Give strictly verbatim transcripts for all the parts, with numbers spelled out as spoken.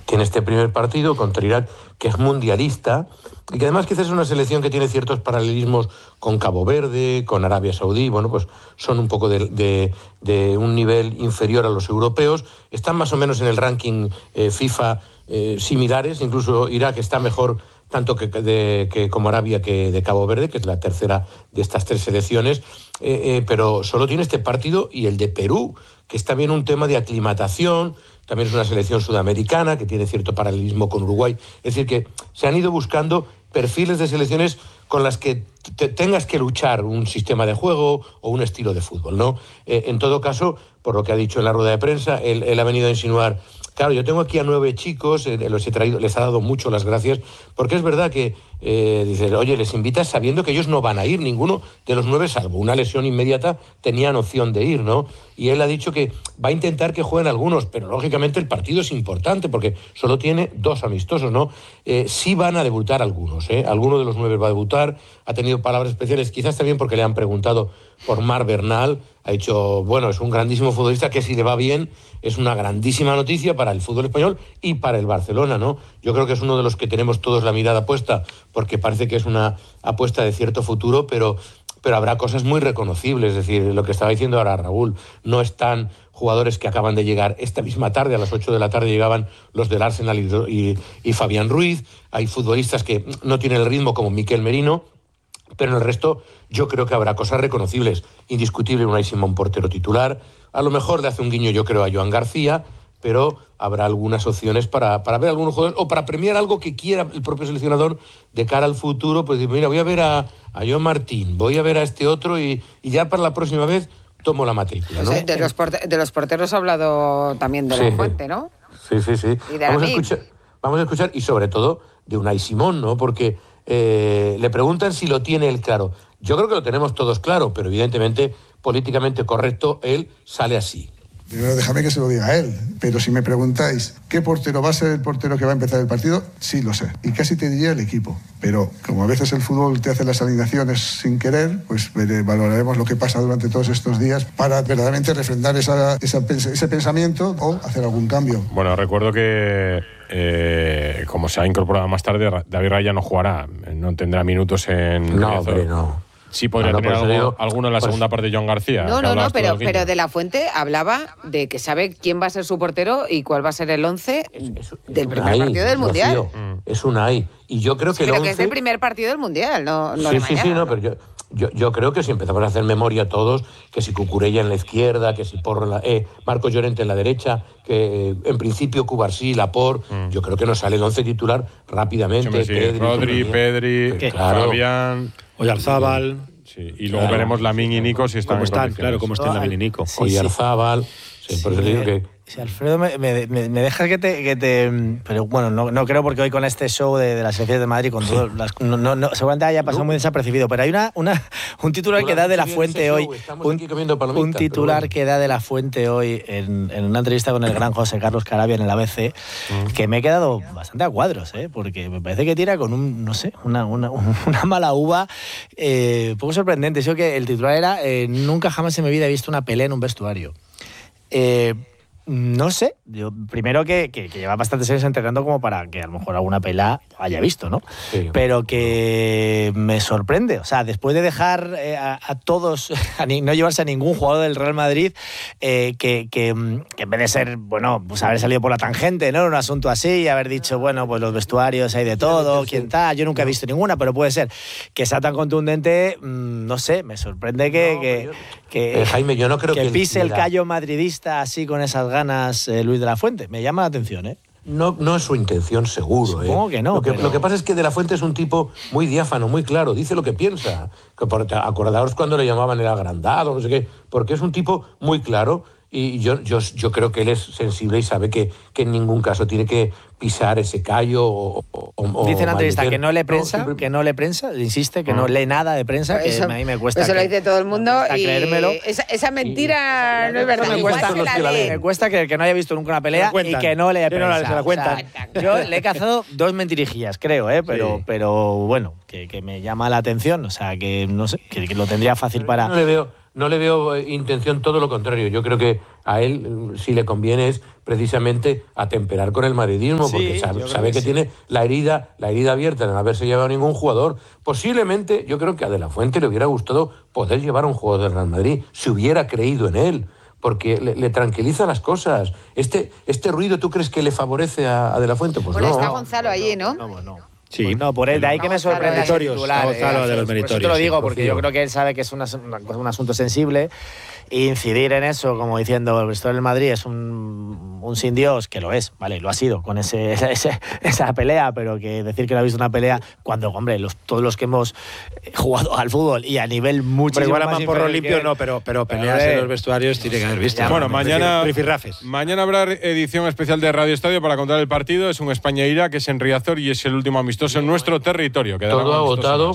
tiene este primer partido contra Irak, que es mundialista, y que además quizás es una selección que tiene ciertos paralelismos con Cabo Verde, con Arabia Saudí, bueno, pues son un poco de, de, de un nivel inferior a los europeos, están más o menos en el ranking eh, FIFA eh, similares, incluso Irak está mejor tanto que, de, que como Arabia que de Cabo Verde, que es la tercera de estas tres selecciones, eh, eh, pero solo tiene este partido y el de Perú, que es también un tema de aclimatación, también es una selección sudamericana que tiene cierto paralelismo con Uruguay, es decir, que se han ido buscando perfiles de selecciones con las que te tengas que luchar un sistema de juego o un estilo de fútbol, ¿no? Eh, en todo caso, por lo que ha dicho en la rueda de prensa, él, él ha venido a insinuar, claro, yo tengo aquí a nueve chicos, eh, los he traído, les ha dado mucho las gracias, porque es verdad que, eh, dices, oye, les invitas sabiendo que ellos no van a ir, ninguno de los nueve, salvo una lesión inmediata, tenían opción de ir, ¿no? Y él ha dicho que va a intentar que jueguen algunos, pero lógicamente el partido es importante, porque solo tiene dos amistosos, ¿no? Eh, sí van a debutar algunos, ¿eh? Alguno de los nueve va a debutar, ha tenido palabras especiales, quizás también porque le han preguntado por Marc Bernal, ha dicho, bueno, es un grandísimo futbolista que si le va bien es una grandísima noticia para el fútbol español y para el Barcelona, ¿no? Yo creo que es uno de los que tenemos todos la mirada puesta, porque parece que es una apuesta de cierto futuro, pero, pero habrá cosas muy reconocibles, es decir, lo que estaba diciendo ahora Raúl, no están jugadores que acaban de llegar esta misma tarde, a las ocho de la tarde llegaban los del Arsenal y, y, y Fabián Ruiz, hay futbolistas que no tienen el ritmo como Miquel Merino, pero en el resto yo creo que habrá cosas reconocibles. Indiscutible Unai Simón, portero titular. A lo mejor le hace un guiño, yo creo, a Joan García, pero habrá algunas opciones para, para ver algunos jugadores o para premiar algo que quiera el propio seleccionador de cara al futuro. Pues mira, voy a ver a, a Joan Martín, voy a ver a este otro y, y ya para la próxima vez tomo la matrícula, ¿no? O sea, de, los porte- de los porteros ha hablado también de sí. La Fuente, ¿no? Sí, sí, sí. Y de vamos, a Armin. escuchar, vamos a escuchar, y sobre todo de Unai Simón, ¿no? Porque eh, le preguntan si lo tiene él claro. Yo creo que lo tenemos todos claro, pero evidentemente, políticamente correcto, él sale así. Primero déjame que se lo diga a él, pero si me preguntáis ¿qué portero va a ser el portero que va a empezar el partido? Sí lo sé, y casi te diría el equipo, pero como a veces el fútbol te hace las alineaciones sin querer, pues valoraremos lo que pasa durante todos estos días para verdaderamente refrendar esa, esa, ese pensamiento o hacer algún cambio. Bueno, recuerdo que eh, como se ha incorporado más tarde, David Raya no jugará, no tendrá minutos en... No, hombre, no. Sí podría no, no, tener algo, digo, alguno en la pues, segunda parte de Joan García. No, no, no, pero, pero de La Fuente hablaba de que sabe quién va a ser su portero y cuál va a ser el once es, es, del es primer ahí, partido del Mundial. Rocío, mm. Es un ahí. Y yo creo que sí, el pero once... que es el primer partido del Mundial, no, no sí, de sí, mañana. sí, no, pero yo, yo, yo creo que si empezamos a hacer memoria todos, que si Cucurella en la izquierda, que si Porro en la, eh, Marcos Llorente en la derecha, que eh, en principio Cubarsí, Laporte, mm. yo creo que nos sale el once titular rápidamente. Sí, Pedri, Rodri, Pedri, ¿Qué? Claro. Fabián... Oyarzábal... Sí, y luego claro. veremos Lamin y Nico si están ¿Cómo en están? condiciones. Claro, cómo están Lamin y Nico. Sí, Oyarzábal, sí, sí, por eso digo que... Sí, Alfredo, me, me, me dejas que te, que te... Pero bueno, no, no creo porque hoy con este show de, de las selecciones de Madrid, con todo, las, no, no, no, seguramente haya pasado no. muy desapercibido, pero hay una, una un titular que da de La Fuente hoy, un, un titular bueno. que da de La Fuente hoy en, en una entrevista con el gran José Carlos Carabia en el A B C, mm. que me he quedado bastante a cuadros, ¿eh? Porque me parece que tira con un, no sé, una, una, una mala uva, eh, poco sorprendente. Yo que el titular era, eh, nunca jamás en mi vida he visto una pelea en un vestuario. Eh... No sé, yo primero que, que, que lleva bastantes años entrenando como para que a lo mejor alguna pelea haya visto, ¿no? Sí. Pero que me sorprende, o sea, después de dejar eh, a, a todos, a ni, no llevarse a ningún jugador del Real Madrid, eh, que, que, que en vez de ser, bueno, pues haber salido por la tangente, ¿no? Un asunto así y haber dicho, bueno, pues los vestuarios hay de todo, quién está, yo nunca he visto ninguna, pero puede ser que sea tan contundente, mmm, no sé, me sorprende que, no, que, yo, que, eh, Jaime, yo no creo que, que pise el, el callo madridista así con esas ganas. Ganas eh, Luis de la Fuente, me llama la atención, ¿eh? No, no es su intención, seguro. Supongo ¿eh? que no. Lo que, pero... lo que pasa es que de la Fuente es un tipo muy diáfano, muy claro, dice lo que piensa. Acordaos cuando le llamaban el agrandado, no sé qué, porque es un tipo muy claro y yo, yo, yo creo que él es sensible y sabe que, que en ningún caso tiene que pisar ese callo o, o dice en la entrevista que no lee prensa, no, siempre... que no lee prensa, insiste que no, no lee nada de prensa, que eso, a mí me cuesta. Eso que, lo dice todo el mundo y creérmelo. Esa, esa mentira y, no es verdad. Me cuesta, que la lee. me cuesta creer que no haya visto nunca una pelea y que no lea prensa. No la, se la cuentan. O sea, yo le he cazado dos mentirijillas, creo, ¿eh? pero, sí. pero bueno, que, que me llama la atención, o sea, que no sé, que, que lo tendría fácil para... No le veo... no le veo intención, todo lo contrario. Yo creo que a él, si le conviene, es precisamente atemperar con el madridismo, sí, porque sabe, sabe que, que sí. tiene la herida, la herida abierta de no haberse llevado a ningún jugador. Posiblemente, yo creo que a De la Fuente le hubiera gustado poder llevar a un jugador del Real Madrid, si hubiera creído en él, porque le, le tranquiliza las cosas. Este, este ruido, ¿tú crees que le favorece a, a De la Fuente? Pues bueno, no. Está Gonzalo allí, ¿no? No, no, no. Sí. Pues no, por él, de ahí que me sorprende ese titular. Gonzalo de los meritorios. Por eso te lo digo, sí, porque yo creo que él sabe que es una, una, un asunto sensible. E incidir en eso, como diciendo, el resto del Madrid es un, un sin Dios, que lo es, vale, lo ha sido con ese, esa, esa, esa pelea, pero que decir que no ha visto una pelea cuando, hombre, los, todos los que hemos jugado al fútbol y a nivel mucho igual a Mamporro limpio no, pero, pero peleas en los vestuarios tiene que haber visto. Ya, bueno, mañana, rifirrafes. mañana habrá edición especial de Radio Estadio para contar el partido. Es un España-Irak, que es en Riazor y es el último amistoso en nuestro territorio. Todo agotado,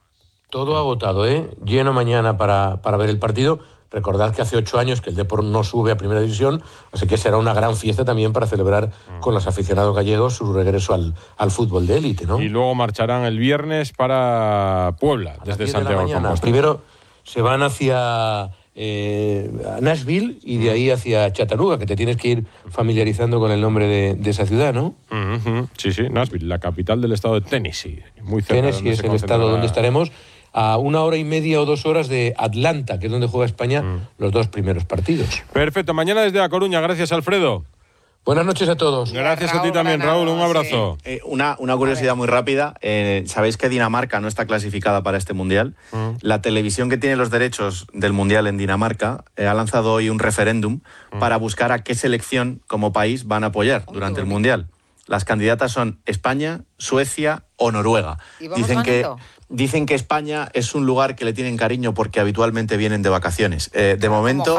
todo agotado, ¿eh? Lleno mañana para, para ver el partido. Recordad que hace ocho años que el Depor no sube a Primera División, así que será una gran fiesta también para celebrar mm. con los aficionados gallegos su regreso al, al fútbol de élite, ¿no? Y luego marcharán el viernes para Puebla, desde Santiago de Compostela. Primero se van hacia eh, Nashville y de ahí hacia Chattanooga, que te tienes que ir familiarizando con el nombre de, de esa ciudad, ¿no? Mm-hmm. Sí, sí, Nashville, la capital del estado de Tennessee. Muy cerca. Tennessee es el estado donde estaremos. A una hora y media o dos horas de Atlanta, que es donde juega España mm. los dos primeros partidos. Perfecto, mañana desde A Coruña. Gracias, Alfredo. Buenas noches a todos. Gracias Raúl, a ti también, Raúl. Un abrazo. Sí. Eh, una, una curiosidad muy rápida. Eh, Sabéis que Dinamarca no está clasificada para este Mundial. Mm. La televisión que tiene los derechos del Mundial en Dinamarca eh, ha lanzado hoy un referéndum mm. para buscar a qué selección como país van a apoyar durante el Mundial. Las candidatas son España, Suecia o Noruega. Dicen que... Dicen que España es un lugar que le tienen cariño porque habitualmente vienen de vacaciones. Eh, de momento,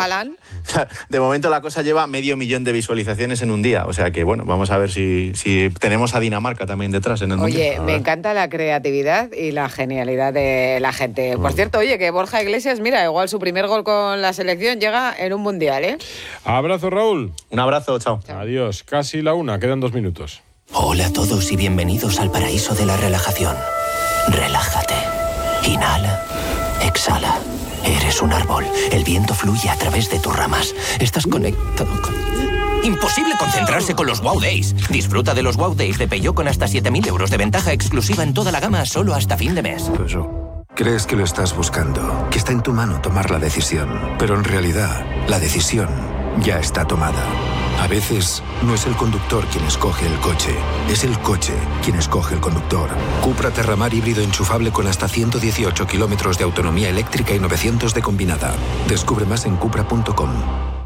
de momento la cosa lleva medio millón de visualizaciones en un día. O sea que, bueno, vamos a ver si, si tenemos a Dinamarca también detrás en el Oye, mundial. me encanta la creatividad y la genialidad de la gente. Por cierto, oye, que Borja Iglesias, mira, igual su primer gol con la selección llega en un mundial, ¿eh? Abrazo, Raúl. Un abrazo, chao. chao. Adiós. Casi la una, quedan dos minutos. Hola a todos y bienvenidos al paraíso de la relajación. Relájate. Inhala. Exhala. Eres un árbol. El viento fluye a través de tus ramas. Estás conectado con... Imposible concentrarse con los Wow Days. Disfruta de los Wow Days de Peugeot con hasta siete mil euros de ventaja exclusiva en toda la gama solo hasta fin de mes. Crees que lo estás buscando, que está en tu mano tomar la decisión, pero en realidad la decisión ya está tomada. A veces no es el conductor quien escoge el coche, es el coche quien escoge el conductor. Cupra Terramar híbrido enchufable con hasta ciento dieciocho kilómetros de autonomía eléctrica y novecientos de combinada. Descubre más en cupra punto com.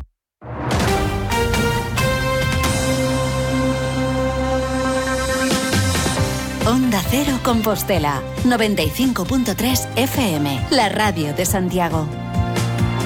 Onda Cero Compostela, noventa y cinco punto tres F M, la radio de Santiago.